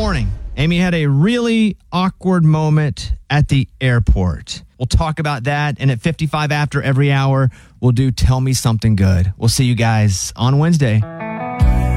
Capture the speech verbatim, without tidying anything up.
morning, Amy had a really awkward moment at the airport. We'll talk about that. And at fifty-five after every hour, we'll do Tell Me Something Good. We'll see you guys on Wednesday.